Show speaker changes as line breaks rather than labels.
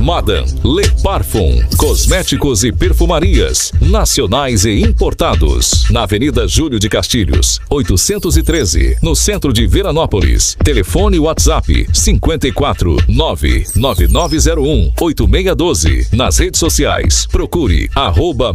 Madame Le Parfum, cosméticos e perfumarias, nacionais e importados. Na Avenida Júlio de Castilhos, 813, no centro de Veranópolis. Telefone WhatsApp 54 99901 8612. Nas redes sociais, procure